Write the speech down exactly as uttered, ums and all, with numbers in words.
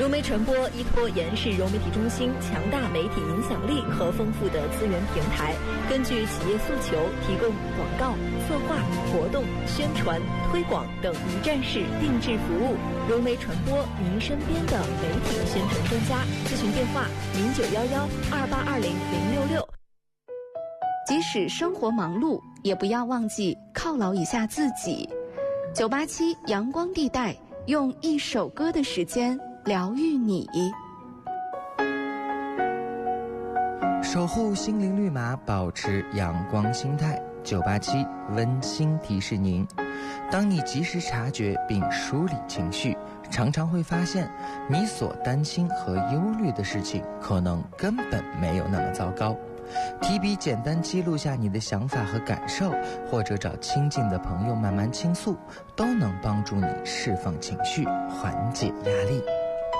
融媒传播依托延世融媒体中心强大媒体影响力和丰富的资源平台，根据企业诉求提供广告、策划、活动、宣传、推广等一站式定制服务。融媒传播，您身边的媒体宣传专家。咨询电话：零九幺幺二八二零零六六。 即使生活忙碌，也不要忘记犒劳一下自己。九八七阳光地带，用一首歌的时间疗愈你。 守护心灵绿码，保持阳光心态。九八七温馨提示您：当你及时察觉并梳理情绪，常常会发现你所担心和忧虑的事情可能根本没有那么糟糕。提笔简单记录下你的想法和感受，或者找亲近的朋友慢慢倾诉，都能帮助你释放情绪，缓解压力。